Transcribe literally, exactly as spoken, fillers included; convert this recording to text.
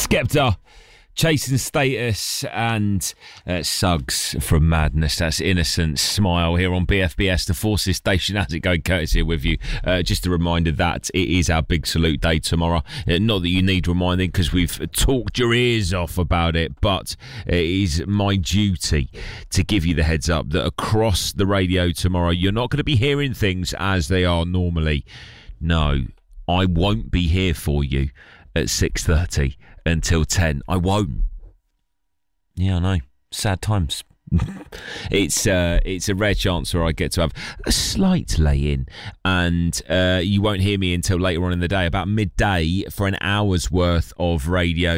Skepta, Chasing Status, and uh, Suggs from Madness. That's Innocent Smile here on B F B S, the Forces Station. How's it going? Curtis here with you. Uh, just a reminder that it is our Big Salute Day tomorrow. Uh, not that you need reminding because we've talked your ears off about it, but it is my duty to give you the heads up that across the radio tomorrow, you're not going to be hearing things as they are normally. No, I won't be here for you at six thirty until ten. I won't. Yeah, I know. Sad times. it's uh, it's a rare chance where I get to have a slight lay-in, and uh, you won't hear me until later on in the day, about midday, for an hour's worth of radio.